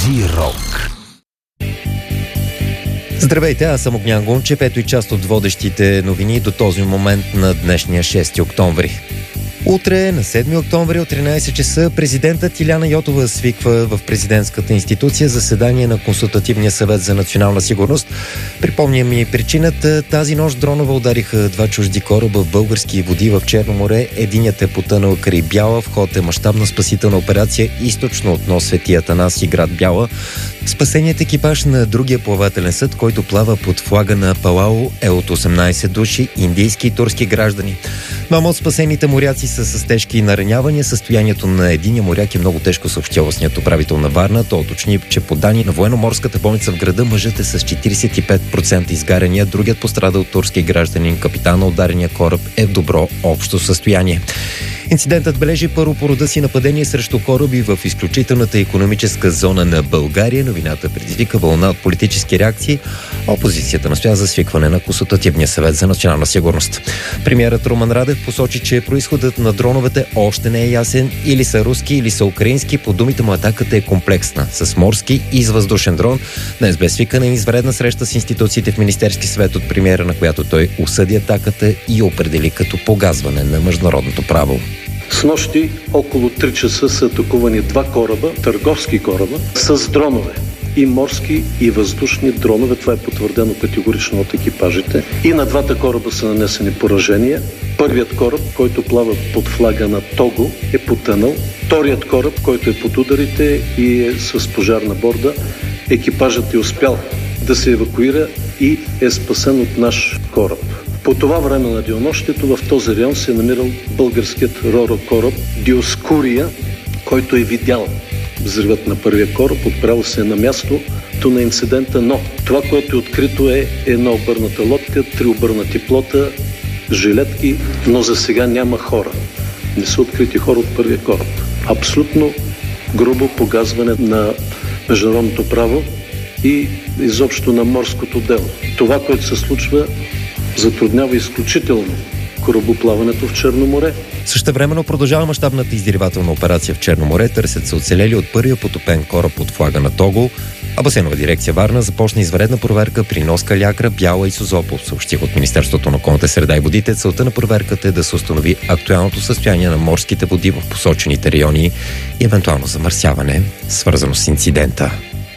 Зирок. Здравейте, аз съм Огнян Гунчев, ето и част от водещите новини до този момент на днешния 6 октомври. Утре, на 7 октомври от 13 часа, президентът Илияна Йотова свиква в президентската институция заседание на Консултативния съвет за национална сигурност. Припомням и причината. Тази нощ дронове удариха 2 чужди кораба в български води в Черно море. Единият е потънал край Бяла. В ход е мащабна спасителна операция източно от нос Свети Атанаси, град Бяла. Спасеният екипаж на другия плавателен съд, който плава под флага на Палау, е от 18 души, индийски и турски граждани. Двама от спасените моряци са с тежки наранявания. Състоянието на единия моряк е много тежко, съобщи областният управител на Варна. Той уточни, че по данни на военноморската болница в града мъжът е с 45% изгаряния. Другият пострадал турски гражданин, капитан на ударения кораб, е в добро общо състояние. Инцидентът бележи първо по рода си нападение срещу кораби в изключителната икономическа зона на България. Новината предизвика вълна от политически реакции. Опозицията настоя за свикване на Консултативния съвет за национална сигурност. Премиерът Румен Радев посочи, че произходът на дроновете още не е ясен. Или са руски, или са украински. По думите му атаката е комплексна, с морски и с въздушен дрон. Днес бе свикана извънредна среща с институциите в Министерски съвет от премиера, на която той осъди атаката и определи като погазване на международното право. Снощи около 3 часа са атакувани 2 кораба, търговски кораба, с дронове. И морски, и въздушни дронове. Това е потвърдено категорично от екипажите. И на 2 кораба са нанесени поражения. Първият кораб, който плава под флага на Того, е потънал. Вторият кораб, който е под ударите и е с пожар на борда, екипажът е успял да се евакуира и е спасен от наш кораб. По това време на денонощието в този район се е намирал българският ро-ро кораб Диоскурия, който е видял взривът на първия кораб, отправил се на мястото на инцидента, но това, което е открито, е една обърната лодка, 3 обърнати плота, жилетки, но за сега няма хора. Не са открити хора от първия кораб. Абсолютно грубо погазване на международното право и изобщо на морското дело. Това, което се случва, затруднява изключително корабоплаването в Черно море. Същевременно продължава мащабната издирвателна операция в Черно море. Търсят се оцелели от първия потопен кораб под флага на Того. А Басейнова дирекция Варна започна извънредна проверка при нос Калиакра, Бяла и Созопол, съобщих от Министерството на околната среда и водите. Целта на проверката е да се установи актуалното състояние на морските води в посочените райони и евентуално замърсяване, свързано с инцидента.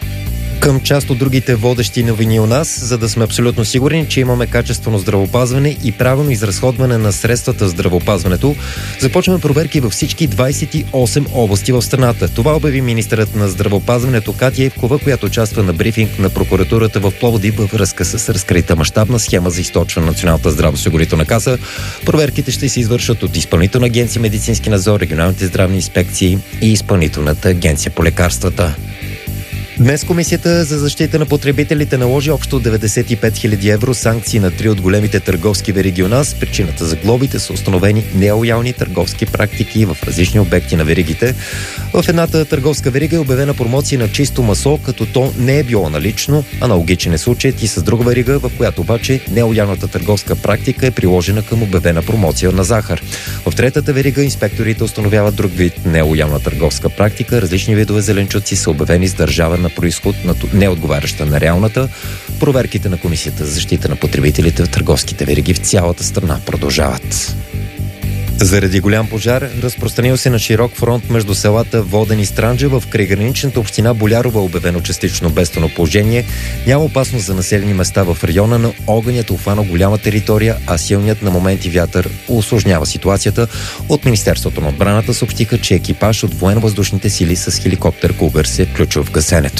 Към част от другите водещи новини у нас, за да сме абсолютно сигурни, че имаме качествено здравеопазване и правилно изразходване на средствата в здравеопазването, започваме проверки във всички 28 области в страната. Това обяви министърът на здравеопазването Катя Ивкова, която участва на брифинг на прокуратурата в Пловдив във връзка с разкрита мащабна схема за източване на Националната здравноосигурителна каса. Проверките ще се извършат от Изпълнителна агенция медицински надзор, регионалните здравни инспекции и Изпълнителната агенция по лекарствата. Днес Комисията за защита на потребителите наложи общо 95 000 евро санкции на 3 от големите търговски вериги у нас. Причината за глобите са установени нелоялни търговски практики в различни обекти на веригите. В едната търговска верига е обявена промоция на чисто масло, като то не е било налично. Аналогичен е случаят и с друга верига, в която обаче нелоялната търговска практика е приложена към обявена промоция на захар. В третата верига инспекторите установяват друг вид нелоялна търговска практика. Различни видове зеленчуци са обявени с държава на произход, неотговаряща на реалната. Проверките на Комисията за защита на потребителите в търговските вериги в цялата страна продължават. Заради голям пожар, разпространил се на широк фронт между селата Воден и Странджа, в крайграничната община Болярова обявено частично бедствено положение. Няма опасност за населени места в района, но огънят обхвана голяма територия, а силният на моменти вятър усложнява ситуацията. От Министерството на отбраната съобщиха, че екипаж от военно-въздушните сили с хеликоптер Кугър се е включил в гасенето.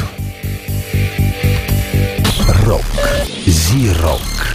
Рок. Зирок.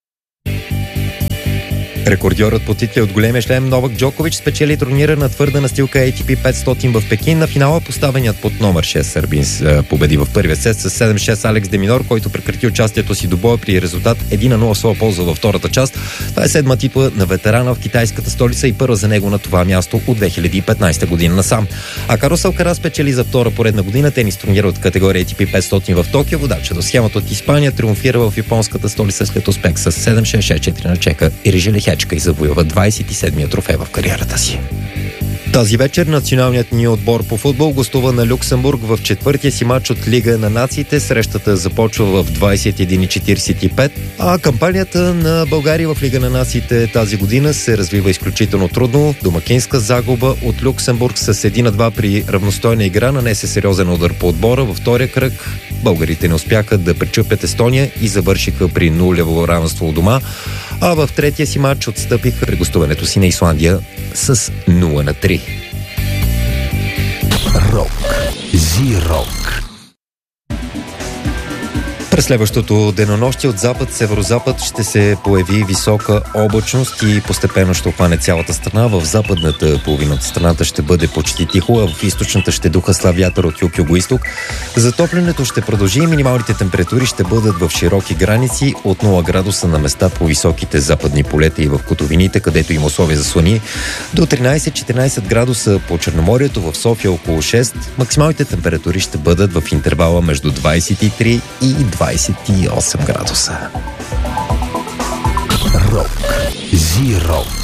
Рекордьорът по титли от големия шлем Новак Джокович спечели турнира на твърда настилка ATP 500 в Пекин. На финала поставеният под номер 6 сърбин победи в първия сет с 7-6 Алекс Деминор, който прекрати участието си до боя при резултат 1-0 своя полза във втората част. Това е 7-ма титла на ветерана в китайската столица и първа за него на това място от 2015 година насам. А Карлос Алкарас спечели за втора поредна година тенис турнира от категория ATP 500 в Токио. Водача до схемата от Испания триумфира в японската столица след успех с 7-6-6-4 на чека Ирижи Лехечка и завоюва 27-я трофей в кариерата си. Тази вечер националният ни отбор по футбол гостува на Люксембург в четвъртия си матч от Лига на нациите. Срещата започва в 21:45, а кампанията на България в Лига на нациите тази година се развива изключително трудно. Домакинска загуба от Люксембург с 1-2 при равностойна игра нанесе сериозен удар по отбора. Във втория кръг българите не успяха да пречупят Естония и завършиха при нулево равенство у дома, а в третия си матч отстъпиха при гостуването си на Исландия с 0-3. Рок. Зи-рок. През следващото денонощие от запад-северозапад ще се появи висока облачност и постепенно ще обхване цялата страна. В западната половина от страната ще бъде почти тихо, а в източната ще духа слаб вятър от юг-юго-исток. Затоплянето ще продължи и минималните температури ще бъдат в широки граници от 0 градуса на места по високите западни полета и в котовините, където има условия за слани, до 13-14 градуса по Черноморието, в София около 6. Максималните температури ще бъдат в интервала между 23 и 28 градуса. Рок. Зи-рок.